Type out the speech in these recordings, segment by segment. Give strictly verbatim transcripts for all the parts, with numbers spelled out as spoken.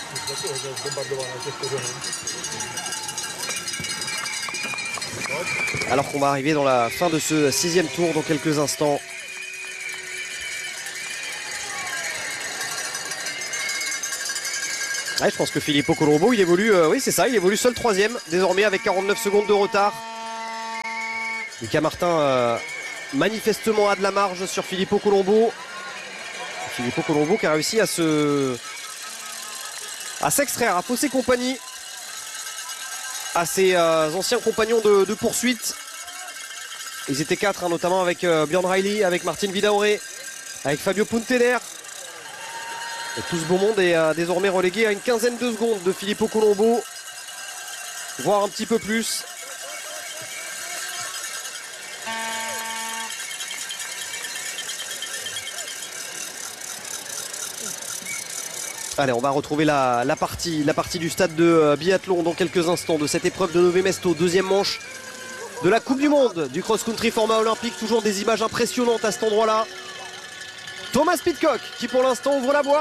Alors qu'on va arriver dans la fin de ce sixième tour dans quelques instants. Ouais, je pense que Filippo Colombo, il évolue, euh, oui c'est ça, il évolue seul troisième, désormais avec quarante-neuf secondes de retard. Lucas Martin, euh, manifestement, a de la marge sur Filippo Colombo. Filippo Colombo qui a réussi à se... à s'extraire, à fausser compagnie à ses euh, anciens compagnons de, de poursuite. Ils étaient quatre, hein, notamment avec euh, Björn Riley, avec Martin Vidauré, avec Fabio Puntener. Et tout ce beau monde est euh, désormais relégué à une quinzaine de secondes de Filippo Colombo, voire un petit peu plus. Allez, on va retrouver la, la, partie, la partie du stade de euh, biathlon dans quelques instants de cette épreuve de Nové Mesto, deuxième manche de la Coupe du Monde du cross-country format olympique. Toujours des images impressionnantes à cet endroit-là. Thomas Pidcock qui pour l'instant ouvre la voie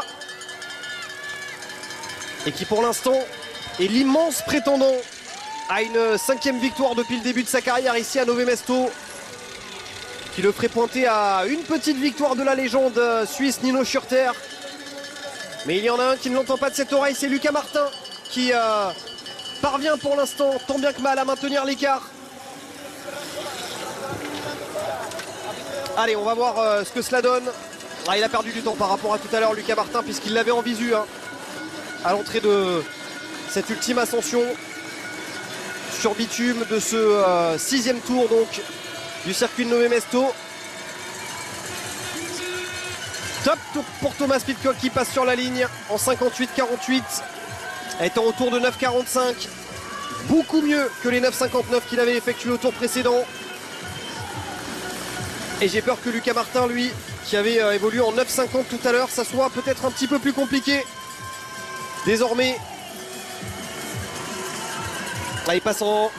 et qui pour l'instant est l'immense prétendant à une cinquième victoire depuis le début de sa carrière ici à Nové Mesto, qui le ferait pointer à une petite victoire de la légende suisse Nino Schurter. Mais il y en a un qui ne l'entend pas de cette oreille, c'est Lucas Martin qui euh, parvient pour l'instant tant bien que mal à maintenir l'écart. Allez, on va voir euh, ce que cela donne. Ah, il a perdu du temps par rapport à tout à l'heure, Lucas Martin, puisqu'il l'avait en visu hein, à l'entrée de cette ultime ascension sur bitume de ce euh, sixième tour donc du circuit de Nové Mesto. Top pour Thomas Pidcock qui passe sur la ligne en cinquante-huit quarante-huit, étant autour de neuf quarante-cinq. Beaucoup mieux que les neuf cinquante-neuf qu'il avait effectué au tour précédent. Et j'ai peur que Lucas Martin, lui, qui avait euh, évolué en neuf cinquante tout à l'heure, ça soit peut-être un petit peu plus compliqué. Désormais, ah, il passe en...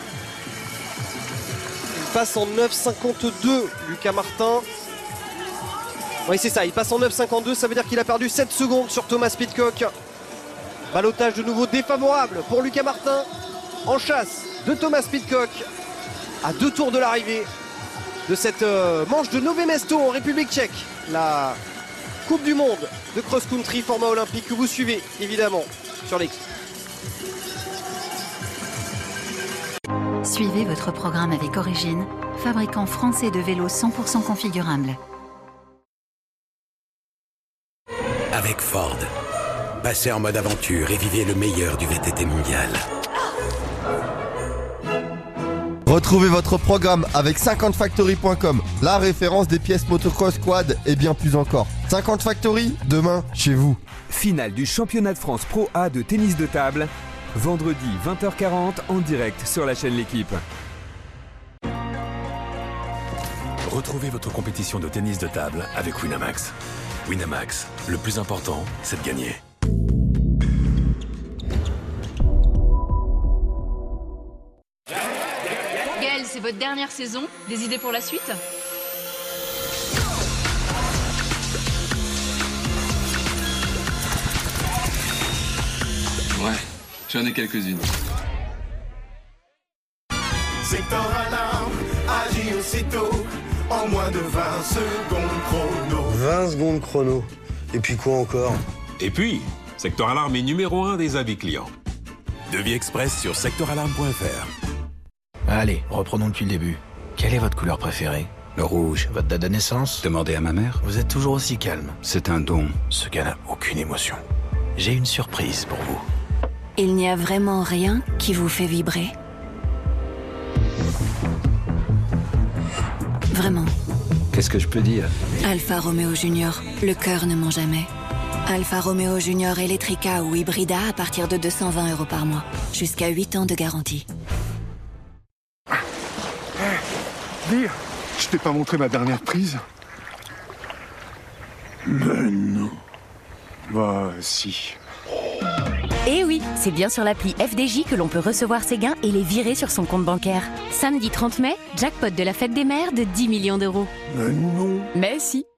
Il passe en neuf cinquante-deux, Lucas Martin. Oui, c'est ça, il passe en neuf cinquante-deux, ça veut dire qu'il a perdu sept secondes sur Thomas Pidcock. Ballottage de nouveau défavorable pour Lucas Martin, en chasse de Thomas Pidcock à deux tours de l'arrivée de cette euh, manche de Nové Mesto en République tchèque. La Coupe du Monde de cross-country format olympique que vous suivez évidemment sur l'équipe. Suivez votre programme avec Origine, fabricant français de vélos cent pour cent configurables. Avec Ford, passez en mode aventure et vivez le meilleur du V T T mondial. Retrouvez votre programme avec cinquante factory point com, la référence des pièces motocross, quad et bien plus encore. cinquante Factory, demain, chez vous. Finale du championnat de France Pro A de tennis de table, vendredi vingt heures quarante en direct sur la chaîne L'Équipe. Retrouvez votre compétition de tennis de table avec Winamax. Winamax, le plus important, c'est de gagner. Gaël, c'est votre dernière saison. Des idées pour la suite ? Ouais, j'en ai quelques-unes. Secteur Alarme agit aussitôt en moins de vingt secondes chrono. vingt secondes chrono. Et puis quoi encore? Et puis, Secteur Alarme est numéro un des avis clients. Devis express sur secteur alarme point f r. Allez, reprenons depuis le début. Quelle est votre couleur préférée? Le rouge. Votre date de naissance? Demandez à ma mère. Vous êtes toujours aussi calme. C'est un don. Ce gars n'a aucune émotion. J'ai une surprise pour vous. Il n'y a vraiment rien qui vous fait vibrer? Vraiment? Qu'est-ce que je peux dire? Alfa Romeo Junior, le cœur ne ment jamais. Alfa Romeo Junior Electrica ou Hybrida à partir de deux cent vingt euros par mois. Jusqu'à huit ans de garantie. Dire, je t'ai pas montré ma dernière prise? Mais non. Bah si. Eh oui, c'est bien sur l'appli F D J que l'on peut recevoir ses gains et les virer sur son compte bancaire. Samedi trente mai, jackpot de la fête des mères de dix millions d'euros. Mais non. Mais si.